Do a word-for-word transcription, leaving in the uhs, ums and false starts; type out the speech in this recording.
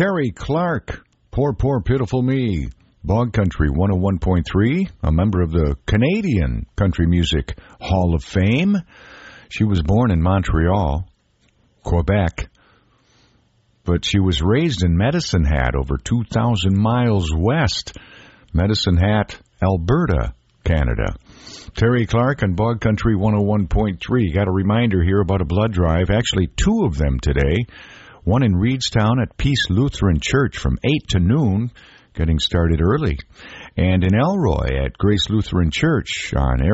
Terry Clark, Poor, Poor, Pitiful Me. Bog Country one oh one point three, a member of the Canadian Country Music Hall of Fame. She was born in Montreal, Quebec, but she was raised in Medicine Hat, over two thousand miles west. Medicine Hat, Alberta, Canada. Terry Clark on Bog Country one oh one point three. Got a reminder here about a blood drive. Actually, two of them today. One in Reedstown at Peace Lutheran Church from eight to noon, getting started early. And in Elroy at Grace Lutheran Church on